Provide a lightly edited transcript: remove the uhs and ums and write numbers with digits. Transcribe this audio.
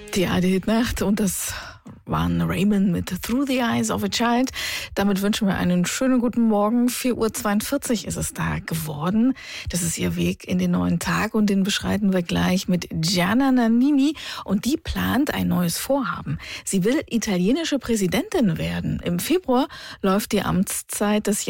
Die ARD-Nacht und das waren Raymond mit Through the Eyes of a Child. Damit wünschen wir einen schönen guten Morgen. 4:42 Uhr ist es da geworden. Das ist ihr Weg in den neuen Tag und den beschreiten wir gleich mit Gianna Nannini. Und die plant ein neues Vorhaben. Sie will italienische Präsidentin werden. Im Februar läuft die Amtszeit des